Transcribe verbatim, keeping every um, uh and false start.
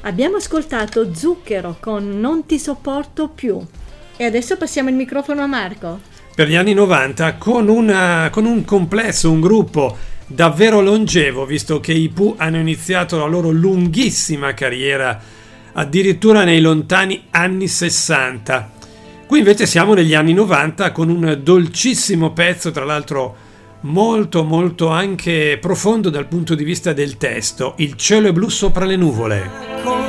Abbiamo ascoltato Zucchero con Non ti sopporto più. E adesso passiamo il microfono a Marco. Per gli anni novanta con, una, con un complesso, un gruppo davvero longevo, visto che i Pooh hanno iniziato la loro lunghissima carriera addirittura nei lontani anni sessanta. Qui invece siamo negli anni novanta con un dolcissimo pezzo, tra l'altro molto molto anche profondo dal punto di vista del testo, Il cielo è blu sopra le nuvole.